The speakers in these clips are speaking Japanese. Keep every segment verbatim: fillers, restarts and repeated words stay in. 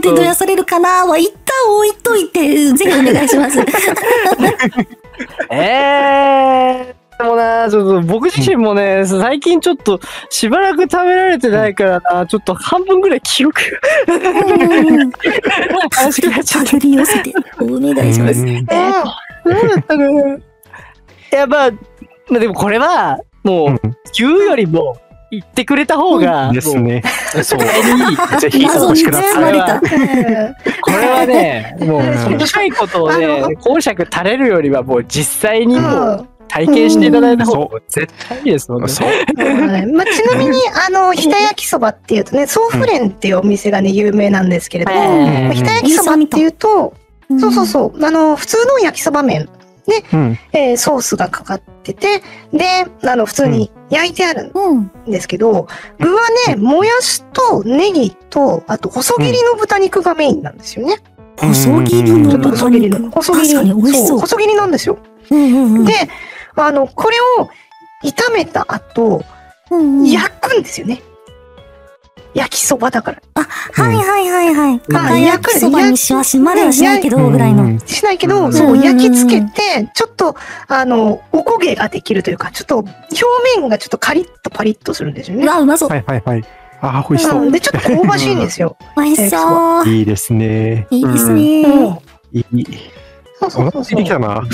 でどやされるかなは一旦置いといて、ぜひお願いします。 えー。でもな、ちょっと僕自身もね、最近ちょっとしばらく食べられてないからな、ちょっと半分ぐらい記憶が。 怪しくなっちゃった。手繰り寄せて、お願いします。えー、 そうだったかな。いや、まあ、まあでもこれは、もう、言うよりも、言ってくれた方が、 ですね。そう。 ぜひ、お越しください。 これはね、もう、細かいことをね、講釈垂れるよりは、もう実際にもう、体験していただいた方が絶対いいですもんね。 まあ、ちなみに、あの、日田焼きそばっていうとね、ソーフレンっていうお店がね、有名なんですけれども、日田焼きそばっていうと、そうそうそう、あの、普通の焼きそば麺で、えー、ソースがかかってて、で、あの、普通に焼いてあるんですけど、具はね、もやしとネギと、あと細切りの豚肉がメインなんですよね。 細切りの豚肉。 細切り。そう、細切りなんですよ。で、あの、これを炒めた後、焼くんですよね。焼きそばだから。 あ、はいはいはいはい。あ、焼きそばにしはしまではしないけど、ぐらいの。 しないけど、そう、焼き付けて、ちょっと、あの、おこげができるというか、ちょっと、表面がちょっとカリッとパリッとするんですよね。 うわ、うまそう。 はいはいはい。あ、美味しそう。 で、ちょっと香ばしいんですよ。 美味しそう。 いいですね。 いいですね。 いい。 そうそうそう。 ついてきたな。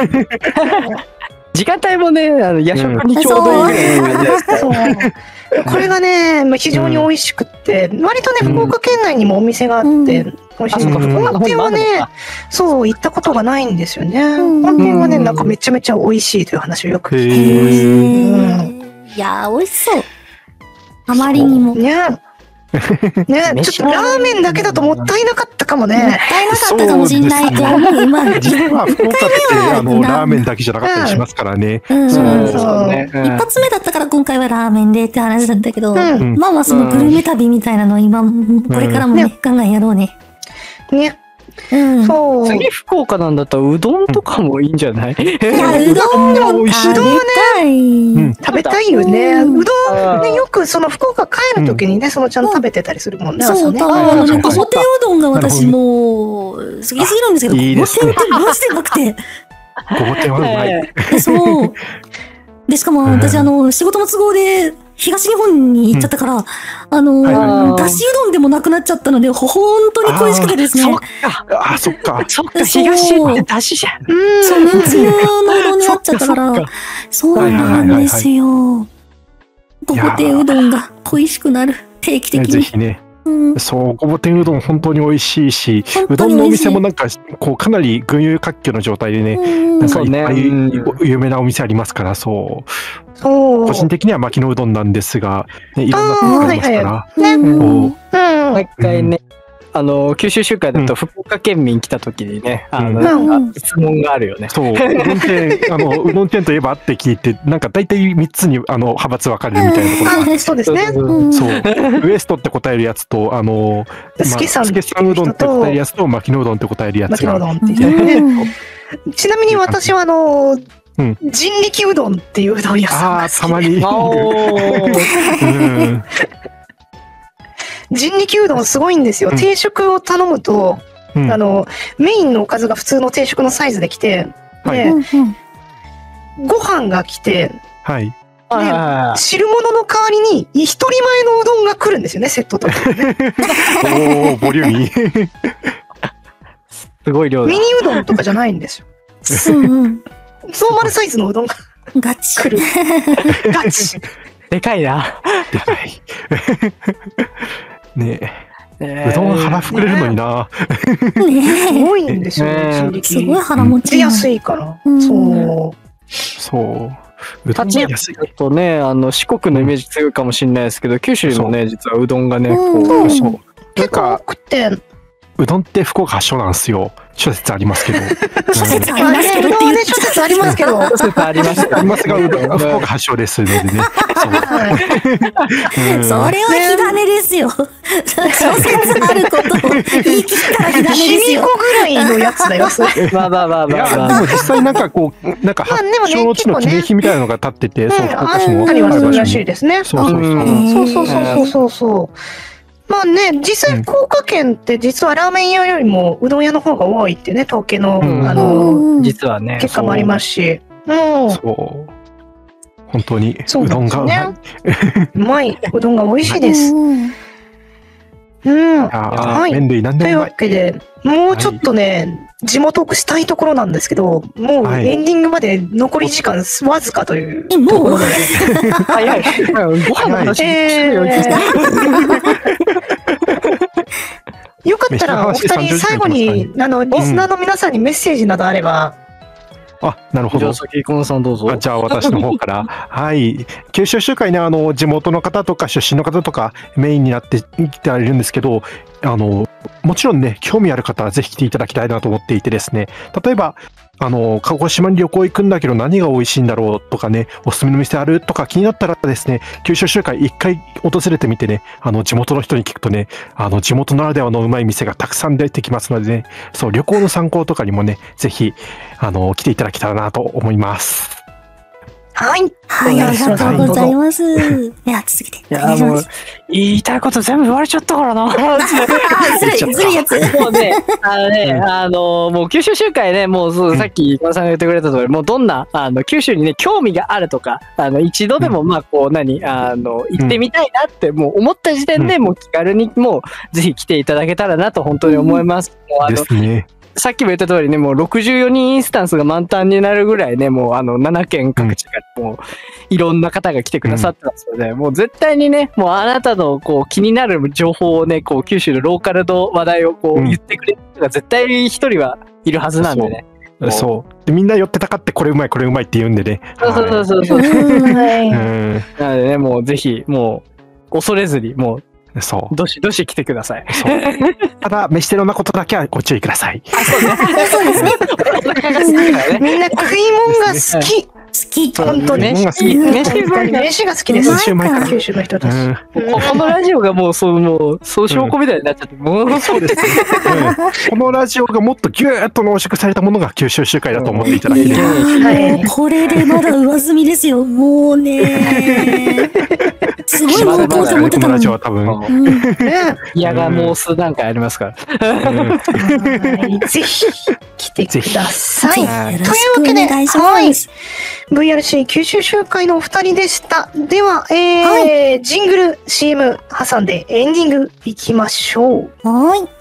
時間帯もね、あの夜食にちょうどいいぐらいですか。 これがね、非常に美味しくって、割とね、福岡県内にもお店があって、美味しい。本店はね、そう、行ったことがないんですよね。本店はね、なんかめちゃめちゃ美味しいという話をよく聞きます。いやー、美味しそう。あまりにも。 ね。ね、ちょっとラーメンだけだともったいなかったかもね。 もったいなかったかもしれないと思う。今、 実は福岡ってあのラーメンだけじゃなかったりしますからね。 そうね。一発目だったから今回はラーメンでって話だったけど、まあまあそのグルメ旅みたいなのを今、これからもね、ガンガンやろうね。 ね。 そう。次福岡なんだったらうどんとかもいいんじゃない？いや、うどんも美味しい。うどんはね、食べたいよね。うどんね、よくその福岡帰るときにね、そのちゃんと食べてたりするもんね。 そう、なんかホテルうどんが私もう、好きすぎるんですけど、ホテルってマジでなくて。 ホテルはうまい。 そう。で、しかも私、あの、仕事の都合で、東日本に行っちゃったから、うん、あのー、だしうどんでもなくなっちゃったので、ほ、本当に恋しくてですね。 そっか。あ、そっか。 そっか、東ってだしじゃん。 そう、めんつゆのうどんになっちゃったから、そうなんですよ。ごぼ天うどんが恋しくなる、定期的に。 ぜひね。うん、そう、ごぼ天うどん本当に美味しいし、うどんのお店もなんか、こう、かなり群雄割拠の状態でね、なんかいっぱい有名なお店ありますから、そう。個人的には牧野うどんなんですが、ね、いろんなとこありますから。 もう一回ね、あの、九州集会だと福岡県民来た時にね、あの、なんか質問があるよね。 そう、うどん店、あの、うどん店といえばって聞いて、なんか大体みっつに、あの、派閥分かれるみたいなところがあって。 そうですね。そう 。ウエストって答えるやつと、あの、 スケさんうどんって答えるやつと、牧野うどんって答えるやつが。 ちなみに私は、あの、人力うどんっていううどん屋さんが好きで。 ああ、たまに。 人力うどんすごいんですよ。定食を頼むと、あの、メインのおかずが普通の定食のサイズで来て、で、ご飯が来て、 はい。 汁物の代わりに、一人前のうどんが来るんですよね、セットとか。 おお、ボリューミー。 すごい量だ。 ミニうどんとかじゃないんですよ。ノーマルサイズのうどんがガチ来る。ガチ。 でかいな。 でかい。ねえ。うどん腹膨れるのにな。 すごいんですよ。 すごい腹持ち安いから。そう。 そう。 うどんが安いとね、あの四国のイメージ強いかもしれないですけど、九州もね、実はうどんがね、 こう、そう。結構多くて。 うどんって福岡発祥なんですよ。諸説ありますけど。 諸説ありますけどっていう諸説ありますけど。 諸説ありますありますが、うどんは福岡発祥ですのでね。 それは火種ですよ。諸説あることを言い切ったら火種ですよ。 卑弥呼ぐらいのやつだよ。 まあまあまあまあ。 でも実際なんかこう、なんか発祥の地の記念碑みたいなのが立ってて、 そう、福岡市もありますらしいですね。そうそうそうそうそうそう。 まあね、実際福岡県って実はラーメン屋よりもうどん屋の方が多いっていうね、統計の、 うんあの、 実はね。 結果もありますし。うん。 そう。本当に、 そううどんがうまい。 なんですね。うまい。うどんが美味しいです。 うんうん。 あはい。 ー麺類何でというわもうまい。 けで、もうちょっとね、地元をしたいところなんですけど、もうはいエンディングまで残り時間わずかというえ、もう早い。ご飯の話してるよ、 えーよかったらお二人最後に、あの、リスナーの皆さんにメッセージなどあれば、 あ、なるほど。 じゃあ先、このさんどうぞ。 あじゃあ私の方から。はい。九州集会ね、あの、地元の方とか出身の方とかメインになってきてはいるんですけど、あの、もちろんね、興味ある方はぜひ来ていただきたいなと思っていてですね、例えば、あの、鹿児島に旅行行くんだけど何が美味しいんだろうとかね、おすすめの店あるとか気になったらですね、九州集会一回訪れてみてね、あの、地元の人に聞くとね、あの、地元ならではのうまい店がたくさん出てきますのでね、そう、旅行の参考とかにもね、ぜひ、あの、来ていただけたらなと思います。 はい。 はい、ありがとうございます。いや、続けて。 いや、もう、言いたいこと全部言われちゃったからな。 ずるい、ずるいやつ。 もうね、あのね、あの、もう九州集会ね、もうそうさっき、小田さんが言ってくれた通り、もうどんな、あの、九州にね、興味があるとか、あの、一度でも、まあ、こう、何、あの、行ってみたいなって、もう思った時点で、もう気軽に、もう、ぜひ来ていただけたらなと、本当に思います。もうあでのすね。 さっきも言った通りね、もうろくじゅうよにんインスタンスが満タンになるぐらいね、もうあのななけん各地からもういろんな方が来てくださってますので、もう絶対にね、もうあなたのこう気になる情報をね、こう九州のローカルの話題をこううん言ってくれる人が絶対一人はいるはずなんでね。うそう。でみんな寄ってたかってこれうまいこれうまいって言うんでね。 そうそうそうそうそう。 はいはうん。 なのでね、もうぜひ、もう恐れずに、もそううどしどし来てください。 そう。ただ、飯テロなことだけはご注意ください。 そうですね。 お腹が好きだからい。 ね。 みんな食い物が好き。 好き。 本当に。 飯が好き。 飯飯本当に飯が好きです。 飯うまいから九州の人たち。 うん。 このラジオがもうそう、もう、そう証拠みたいになっちゃって、もう、 そうですね。うんこのラジオがもっとギューッと濃縮されたものが九州集会だと思っていただければ。 はいもうこれでまだ上積みですよ。もうね。すごい濃厚と思ってたのにこのラジオ。は多分。 うんね嫌がもう数段階ありますから。 はいぜひ来てください。 はいよろしくお願いします。 ブイアールシー 九州集会のお二人でした。では、えージングル シーエム 挟んでエンディングいきましょう。 はーい。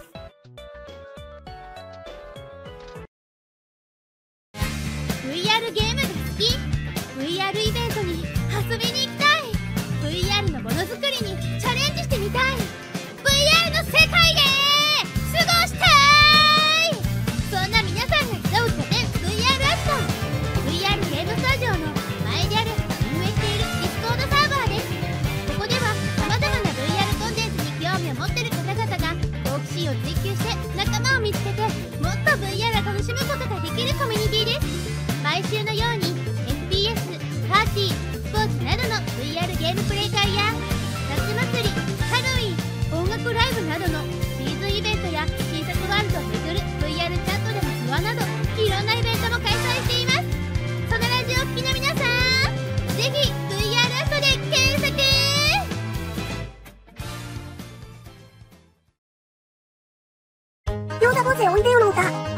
ブイアール ゲームが好き ブイアール イベントに遊びに行きたい ブイアール のものづくりにチャレンジしてみたい ブイアール の世界で過ごしたいそんな皆さんが集う拠点 ブイアール アクション ブイアール ゲームスタジオの前である運営しているディスコードサーバーですここでは様々な ブイアール コンテンツに興味を持っている方々が好奇心を追求して仲間を見つけてもっと ブイアール を楽しむことができるコミュニティです毎週のように エフピーエス、パーティー、スポーツなどの ブイアール ゲームプレイ会や